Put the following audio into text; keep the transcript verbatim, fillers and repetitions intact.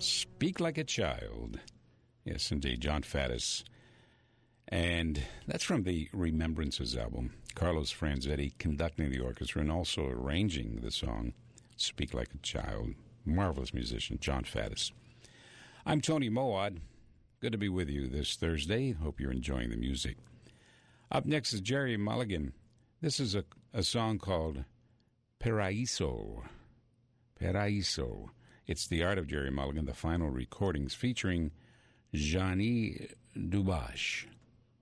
Speak Like a Child. Yes, indeed, John Faddis. And that's from the Remembrances album. Carlos Franzetti conducting the orchestra and also arranging the song, Speak Like a Child. Marvelous musician, John Faddis. I'm Tony Moad. Good to be with you this Thursday. Hope you're enjoying the music. Up next is Gerry Mulligan. This is a, a song called Paraiso. Paraiso. It's the art of Gerry Mulligan, the final recordings featuring Jeannie Dubash.